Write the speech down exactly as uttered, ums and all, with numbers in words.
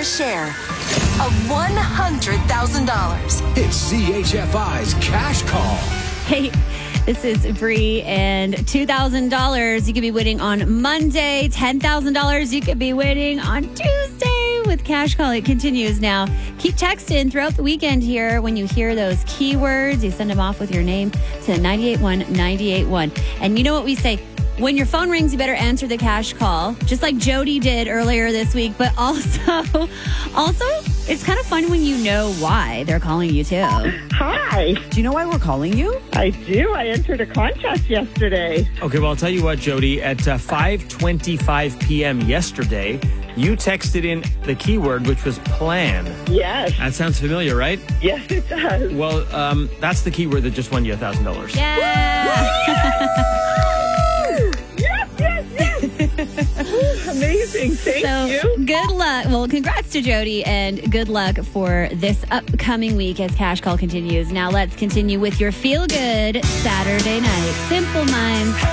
your share of one hundred thousand dollars. It's C H F I's Cash Call. Hey, this is Bree, and two thousand dollars you could be winning on Monday. ten thousand dollars you could be winning on Tuesday with Cash Call. It continues now. Keep texting throughout the weekend here. When you hear those keywords, you send them off with your name to nine eight one nine eight one. And you know what we say? When your phone rings, you better answer the Cash Call, just like Jody did earlier this week. But also, also, it's kind of fun when you know why they're calling you, too. Hi. Do you know why we're calling you? I do. I entered a contest yesterday. Okay, well, I'll tell you what, Jody. At uh, five twenty-five p.m. yesterday, you texted in the keyword, which was plan. Yes. That sounds familiar, right? Yes, it does. Well, um, that's the keyword that just won you one thousand dollars. Yeah. Yes, yes, yes. Amazing. Thank So you. good luck. Well, congrats to Jody, and good luck for this upcoming week as Cash Call continues. Now let's continue with your feel-good Saturday night. Simple Minds.